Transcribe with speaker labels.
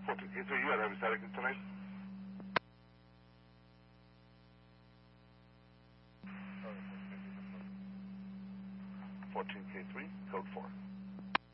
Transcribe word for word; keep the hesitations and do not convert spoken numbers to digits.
Speaker 1: fourteen K three, you got heavy static tonight? fourteen K three, code four.